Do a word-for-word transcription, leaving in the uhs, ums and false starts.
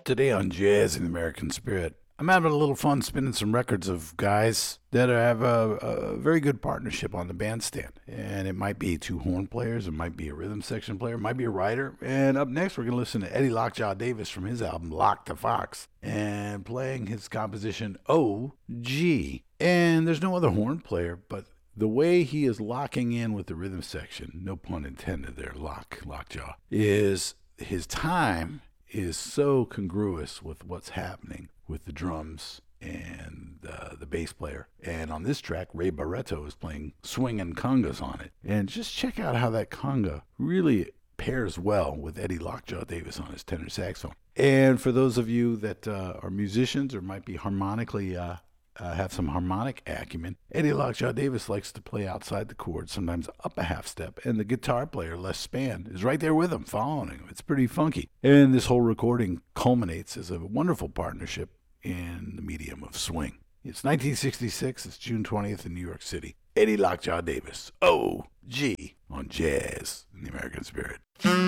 Today on Jazz in the American Spirit, I'm having a little fun spinning some records of guys that have a, a very good partnership on the bandstand. And it might be two horn players, it might be a rhythm section player, it might be a writer. And up next, we're going to listen to Eddie Lockjaw Davis from his album Lock the Fox and playing his composition O G. And there's no other horn player, but the way he is locking in with the rhythm section, no pun intended there, Lock, Lockjaw, is his time is so congruous with what's happening with the drums and uh, the bass player. And on this track, Ray Barretto is playing swinging congas on it. And just check out how that conga really pairs well with Eddie Lockjaw Davis on his tenor saxophone. And for those of you that uh, are musicians or might be harmonically uh, uh, have some harmonic acumen, Eddie Lockjaw Davis likes to play outside the chords, sometimes up a half step, and the guitar player, Les Spann, is right there with him, following him. It's pretty funky. And this whole recording culminates as a wonderful partnership in the medium of swing. It's nineteen sixty-six, it's June twentieth in New York City. Eddie Lockjaw Davis, O G, on Jazz in the American Spirit.